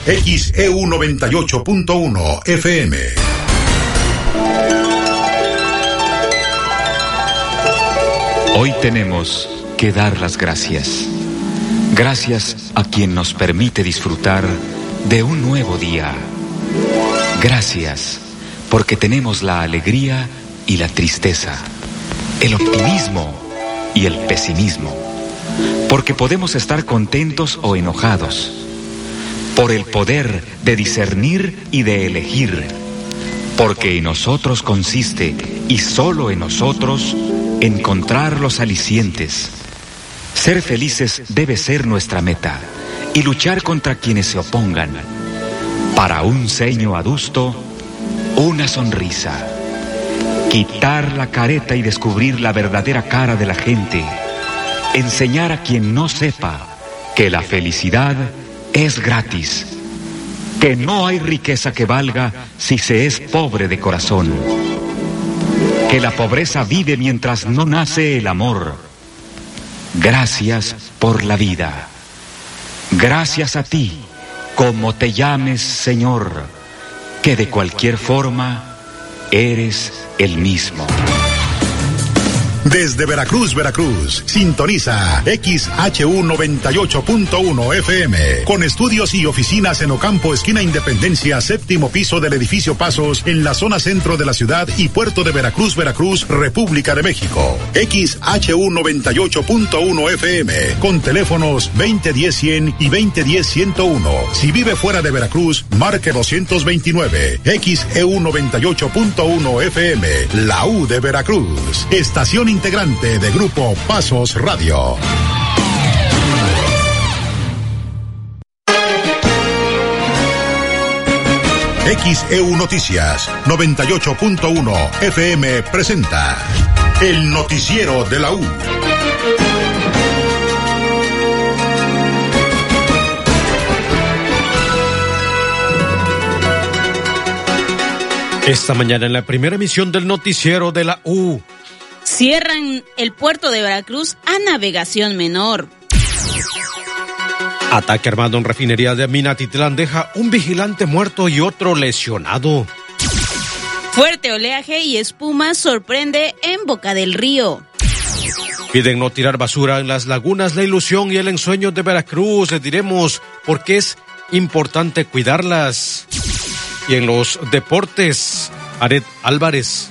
XEU 98.1 FM. Hoy tenemos que dar las gracias. Gracias a quien nos permite disfrutar de un nuevo día. Gracias porque tenemos la alegría y la tristeza, el optimismo y el pesimismo. Porque podemos estar contentos o enojados. Por el poder de discernir y de elegir. Porque en nosotros consiste, y solo en nosotros, encontrar los alicientes. Ser felices debe ser nuestra meta y luchar contra quienes se opongan. Para un ceño adusto, una sonrisa. Quitar la careta y descubrir la verdadera cara de la gente. Enseñar a quien no sepa que la felicidad es gratis. Que no hay riqueza que valga si se es pobre de corazón. Que la pobreza vive mientras no nace el amor. Gracias por la vida. Gracias a ti, como te llames, Señor, que de cualquier forma eres el mismo. Desde Veracruz, sintoniza XHU 98.1 FM, con estudios y oficinas en Ocampo, esquina Independencia, séptimo piso del edificio Pasos, en la zona centro de la ciudad y puerto de Veracruz, República de México. XHU 98.1 FM, con teléfonos 2010-100 y 2010-101. Si vive fuera de Veracruz, marque 229. XEU 98.1 FM, la U de Veracruz. Estación integrante de Grupo Pasos Radio. XEU Noticias 98.1 FM presenta el noticiero de la U. Esta mañana en la primera emisión del noticiero de la U. Cierran el puerto de Veracruz a navegación menor. Ataque armado en refinería de Minatitlán deja un vigilante muerto y otro lesionado. Fuerte oleaje y espuma sorprende en Boca del Río. Piden no tirar basura en las lagunas, la ilusión y el ensueño de Veracruz. Les diremos por qué es importante cuidarlas. Y en los deportes, Aret Álvarez.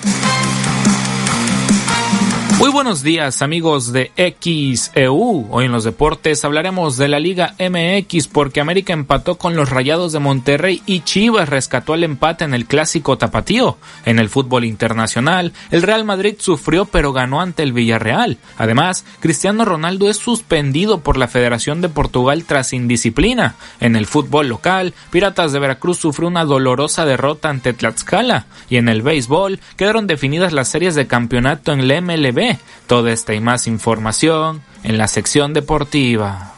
Muy buenos días, amigos de XEU. Hoy en los deportes hablaremos de la Liga MX porque América empató con los Rayados de Monterrey y Chivas rescató el empate en el Clásico Tapatío. En el fútbol internacional, el Real Madrid sufrió pero ganó ante el Villarreal. Además, Cristiano Ronaldo es suspendido por la Federación de Portugal tras indisciplina. En el fútbol local, Piratas de Veracruz sufrió una dolorosa derrota ante Tlaxcala. Y en el béisbol, quedaron definidas las series de campeonato en la MLB. Toda esta y más información en la sección deportiva.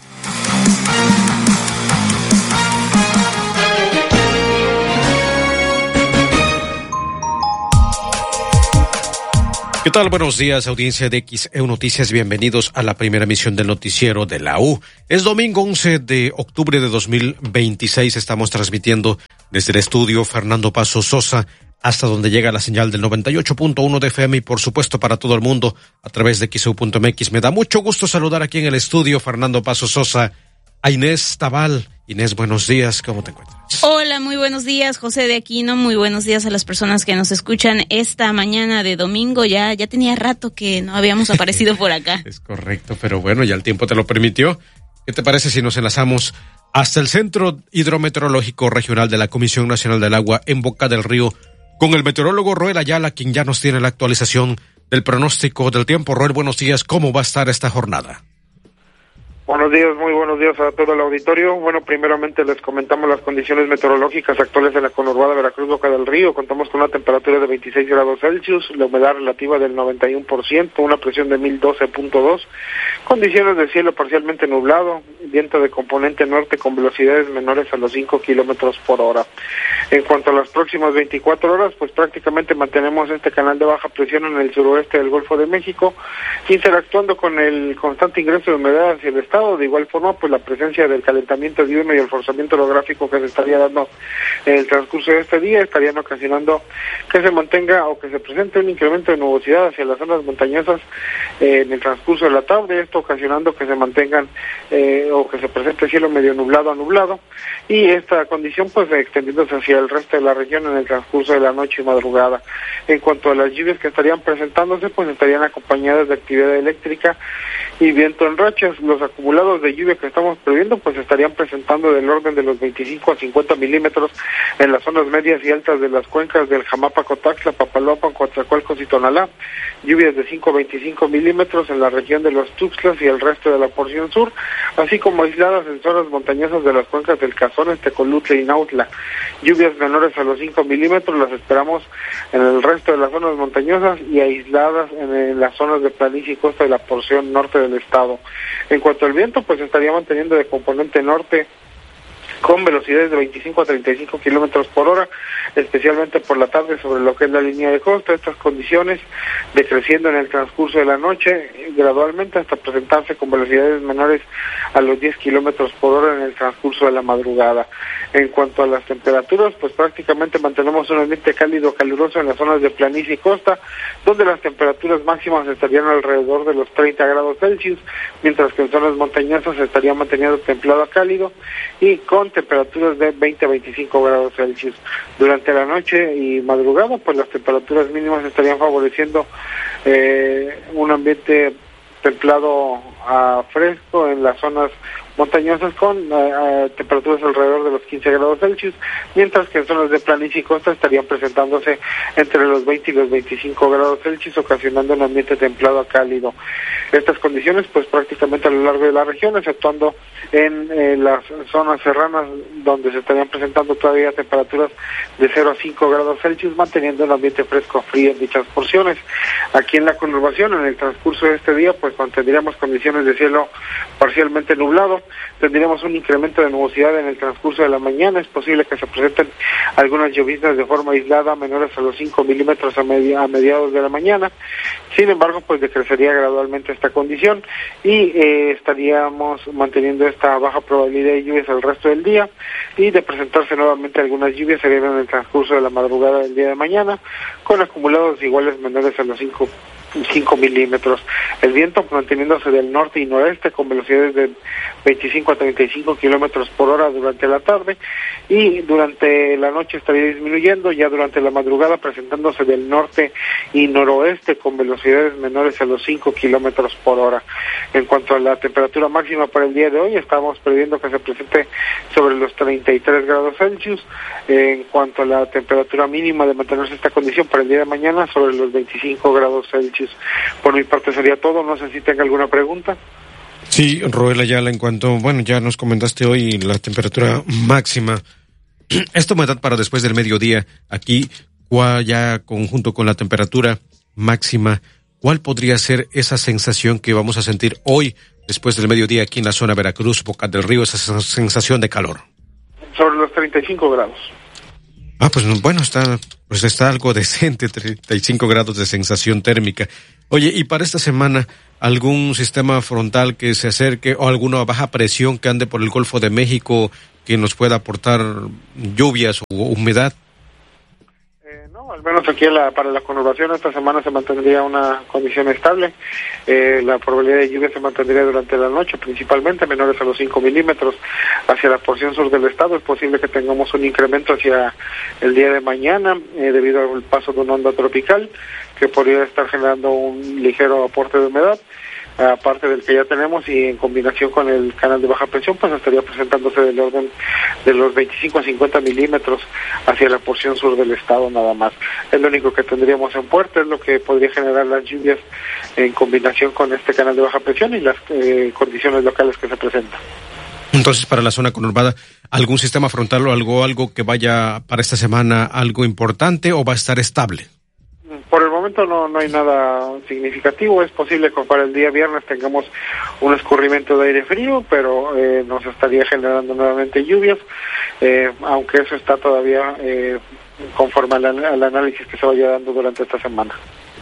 ¿Qué tal? Buenos días, audiencia de XEU Noticias. Bienvenidos a la primera emisión del noticiero de la U. Es domingo 11 de octubre de 2026. Estamos transmitiendo desde el estudio Fernando Pasos Sosa hasta donde llega la señal del 98.1 de FM y por supuesto para todo el mundo a través de XEU.mx. Me da mucho gusto saludar aquí en el estudio Fernando Pasos Sosa a Inés Tabal. Inés, buenos días, ¿cómo te encuentras? Hola, muy buenos días, José de Aquino, muy buenos días a las personas que nos escuchan esta mañana de domingo. Ya tenía rato que no habíamos aparecido por acá. Es correcto, pero bueno, ya el tiempo te lo permitió. ¿Qué te parece si nos enlazamos hasta el Centro Hidrometeorológico Regional de la Comisión Nacional del Agua en Boca del Río con el meteorólogo Roel Ayala, quien ya nos tiene la actualización del pronóstico del tiempo? Roel, buenos días, ¿cómo va a estar esta jornada? Buenos días, muy buenos días a todo el auditorio. Bueno, primeramente les comentamos las condiciones meteorológicas actuales de la conurbada Veracruz, Boca del Río. Contamos con una temperatura de 26 grados Celsius, la humedad relativa del 91%, una presión de 1012.2, condiciones de cielo parcialmente nublado, viento de componente norte con velocidades menores a los 5 kilómetros por hora. En cuanto a las próximas 24 horas, pues prácticamente mantenemos este canal de baja presión en el suroeste del Golfo de México, interactuando con el constante ingreso de humedad hacia el estado estado. De igual forma, pues la presencia del calentamiento diurno y el forzamiento orográfico que se estaría dando en el transcurso de este día estarían ocasionando que se mantenga o que se presente un incremento de nubosidad hacia las zonas montañosas en el transcurso de la tarde, esto ocasionando que se mantengan o que se presente cielo medio nublado a nublado, y esta condición pues extendiéndose hacia el resto de la región en el transcurso de la noche y madrugada. En cuanto a las lluvias que estarían presentándose, pues estarían acompañadas de actividad eléctrica y viento en rachas. Los acumulados de lluvia que estamos previendo pues estarían presentando del orden de los 25 a 50 milímetros en las zonas medias y altas de las cuencas del Jamapa, Cotaxla, Papaloapan, Coatzacoalcos y Tonalá, lluvias de 5 a 25 milímetros en la región de los Tuxtlas y el resto de la porción sur, así como aisladas en zonas montañosas de las cuencas del Cazones, Tecolutla y Nautla. Lluvias menores a los 5 milímetros las esperamos en el resto de las zonas montañosas y aisladas en las zonas de planicie y costa de la porción norte del estado. En cuanto al viento, pues estaría manteniendo de componente norte con velocidades de 25 a 35 kilómetros por hora, especialmente por la tarde sobre lo que es la línea de costa. Estas condiciones decreciendo en el transcurso de la noche gradualmente hasta presentarse con velocidades menores a los 10 kilómetros por hora en el transcurso de la madrugada. En cuanto a las temperaturas, pues prácticamente mantenemos un ambiente cálido, caluroso en las zonas de planicie y costa, donde las temperaturas máximas estarían alrededor de los 30 grados Celsius, mientras que en zonas montañosas se estaría manteniendo templado a cálido y con temperaturas de 20 a 25 grados Celsius. Durante la noche y madrugada, pues las temperaturas mínimas estarían favoreciendo un ambiente templado a fresco en las zonas montañosas con temperaturas alrededor de los 15 grados Celsius, mientras que en zonas de planicie y costa estarían presentándose entre los 20 y los 25 grados Celsius, ocasionando un ambiente templado a cálido. Estas condiciones pues prácticamente a lo largo de la región, exceptuando en las zonas serranas donde se estarían presentando todavía temperaturas de 0 a 5 grados Celsius, manteniendo un ambiente fresco a frío en dichas porciones. Aquí en la conurbación, en el transcurso de este día, pues mantendríamos condiciones de cielo parcialmente nublado, tendríamos un incremento de nubosidad en el transcurso de la mañana. Es posible que se presenten algunas lloviznas de forma aislada menores a los 5 milímetros a mediados de la mañana. Sin embargo, pues decrecería gradualmente esta condición y estaríamos manteniendo esta baja probabilidad de lluvias el resto del día, y de presentarse nuevamente algunas lluvias serían en el transcurso de la madrugada del día de mañana, con acumulados iguales menores a los 5 milímetros. El viento manteniéndose del norte y noreste con velocidades de 25 a 35 kilómetros por hora durante la tarde, y durante la noche estaría disminuyendo, ya durante la madrugada presentándose del norte y noroeste con velocidades menores a los 5 kilómetros por hora. En cuanto a la temperatura máxima para el día de hoy, estamos previendo que se presente sobre los 33 grados Celsius. En cuanto a la temperatura mínima de mantenerse esta condición para el día de mañana, sobre los 25 grados Celsius. Por mi parte sería todo, no sé si tenga alguna pregunta. Sí, Roel Ayala, en cuanto, bueno, ya nos comentaste hoy la temperatura máxima, esta humedad para después del mediodía, aquí, ya conjunto con la temperatura máxima, ¿cuál podría ser esa sensación que vamos a sentir hoy, después del mediodía, aquí en la zona Veracruz, Boca del Río, esa sensación de calor? Sobre los 35 grados. Ah, pues bueno, está algo decente, 35 grados de sensación térmica. Oye, ¿y para esta semana algún sistema frontal que se acerque o alguna baja presión que ande por el Golfo de México que nos pueda aportar lluvias o humedad? No, al menos aquí para la conurbación esta semana se mantendría una condición estable. La probabilidad de lluvia se mantendría durante la noche, principalmente menores a los 5 milímetros. Hacia la porción sur del estado es posible que tengamos un incremento hacia el día de mañana debido al paso de una onda tropical que podría estar generando un ligero aporte de humedad, aparte del que ya tenemos, y en combinación con el canal de baja presión, pues estaría presentándose del orden de los 25 a 50 milímetros hacia la porción sur del estado nada más. Es lo único que tendríamos en puerta, es lo que podría generar las lluvias en combinación con este canal de baja presión y las condiciones locales que se presentan. Entonces, para la zona conurbada, ¿algún sistema frontal o algo que vaya para esta semana, algo importante, o va a estar estable? Por el momento no hay nada significativo. Es posible que para el día viernes tengamos un escurrimiento de aire frío, pero nos estaría generando nuevamente lluvias, aunque eso está todavía conforme al análisis que se vaya dando durante esta semana.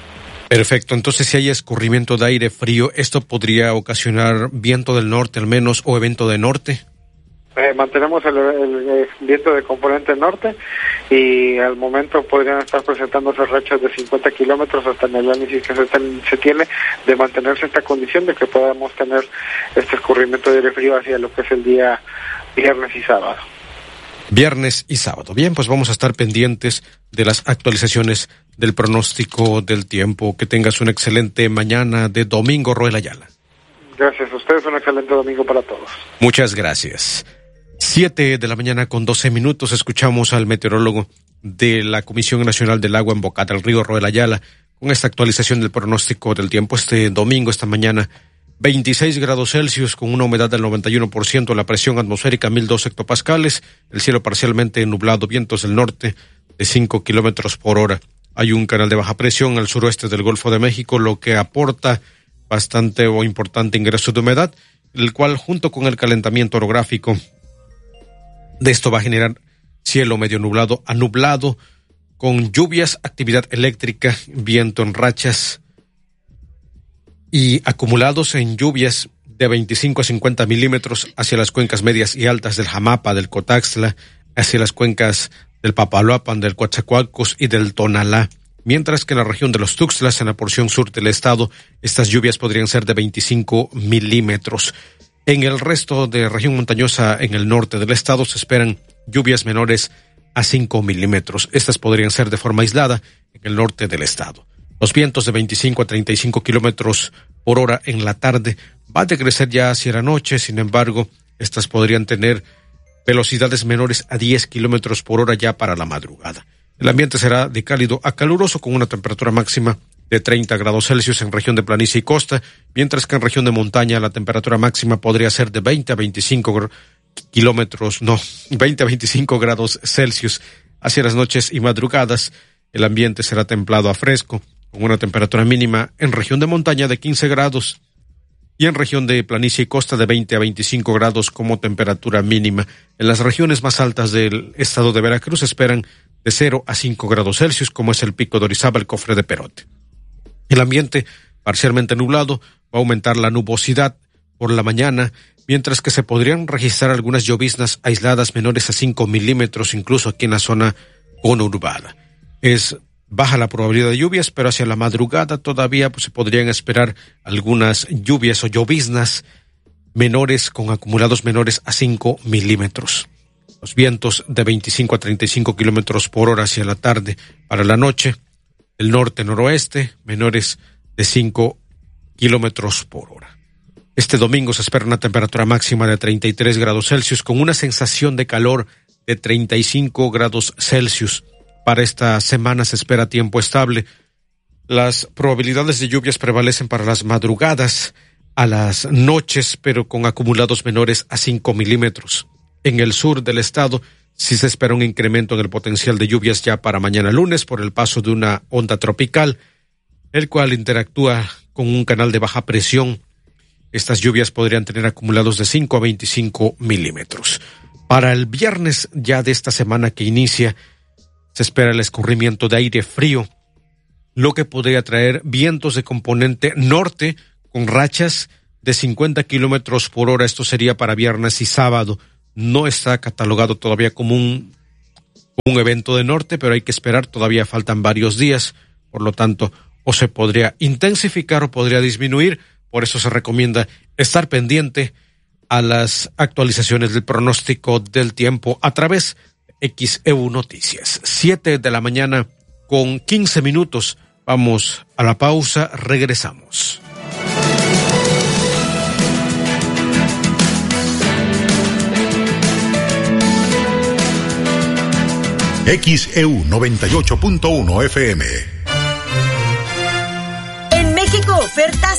Perfecto, entonces si hay escurrimiento de aire frío, ¿esto podría ocasionar viento del norte al menos o evento de norte? Mantenemos el viento de componente norte y al momento podrían estar presentándose rachas de 50 kilómetros hasta en el análisis que se tiene de mantenerse esta condición de que podamos tener este escurrimiento de aire frío hacia lo que es el día viernes y sábado. Viernes y sábado. Bien, pues vamos a estar pendientes de las actualizaciones del pronóstico del tiempo. Que tengas una excelente mañana de domingo, Roel Ayala. Gracias a ustedes, un excelente domingo para todos. Muchas gracias. 7:12 a.m. Escuchamos al meteorólogo de la Comisión Nacional del Agua en Boca del Río, Roel Ayala, con esta actualización del pronóstico del tiempo. Este domingo, esta mañana, 26 grados Celsius con una humedad del 91%, la presión atmosférica 1002 hectopascales, el cielo parcialmente nublado, vientos del norte de 5 kilómetros por hora. Hay un canal de baja presión al suroeste del Golfo de México, lo que aporta bastante o importante ingreso de humedad, el cual junto con el calentamiento orográfico de esto va a generar cielo medio nublado a nublado, con lluvias, actividad eléctrica, viento en rachas y acumulados en lluvias de 25 a 50 milímetros hacia las cuencas medias y altas del Jamapa, del Cotaxtla, hacia las cuencas del Papaloapan, del Coatzacoalcos y del Tonalá. Mientras que en la región de los Tuxtlas, en la porción sur del estado, estas lluvias podrían ser de 25 milímetros. En el resto de región montañosa en el norte del estado se esperan lluvias menores a 5 milímetros. Estas podrían ser de forma aislada en el norte del estado. Los vientos de 25 a 35 kilómetros por hora en la tarde van a decrecer ya hacia la noche. Sin embargo, estas podrían tener velocidades menores a 10 kilómetros por hora ya para la madrugada. El ambiente será de cálido a caluroso con una temperatura máxima de 30 grados Celsius en región de planicie y costa, mientras que en región de montaña la temperatura máxima podría ser de 20 a 25 grados Celsius. Hacia las noches y madrugadas, el ambiente será templado a fresco, con una temperatura mínima en región de montaña de 15 grados y en región de planicie y costa de 20 a 25 grados como temperatura mínima. En las regiones más altas del estado de Veracruz esperan de 0 a 5 grados Celsius, como es el Pico de Orizaba, el Cofre de Perote. El ambiente parcialmente nublado va a aumentar la nubosidad por la mañana, mientras que se podrían registrar algunas lloviznas aisladas menores a 5 milímetros, incluso aquí en la zona conurbada. Es baja la probabilidad de lluvias, pero hacia la madrugada todavía se podrían esperar algunas lluvias o lloviznas menores con acumulados menores a 5 milímetros. Los vientos de 25 a 35 kilómetros por hora hacia la tarde. Para la noche, el norte-noroeste, menores de 5 kilómetros por hora. Este domingo se espera una temperatura máxima de 33 grados Celsius con una sensación de calor de 35 grados Celsius. Para esta semana se espera tiempo estable. Las probabilidades de lluvias prevalecen para las madrugadas, a las noches, pero con acumulados menores a 5 milímetros. En el sur del estado sí se espera un incremento en el potencial de lluvias ya para mañana lunes por el paso de una onda tropical, el cual interactúa con un canal de baja presión. Estas lluvias podrían tener acumulados de 5 a 25 milímetros. Para el viernes ya de esta semana que inicia, se espera el escurrimiento de aire frío, lo que podría traer vientos de componente norte con rachas de 50 kilómetros por hora. Esto sería para viernes y sábado. No está catalogado todavía como un evento de norte, pero hay que esperar, todavía faltan varios días, por lo tanto, o se podría intensificar o podría disminuir. Por eso se recomienda estar pendiente a las actualizaciones del pronóstico del tiempo a través de XEU Noticias. 7:15 a.m. Vamos a la pausa, regresamos. XEU 98.1 FM. En México Ofertas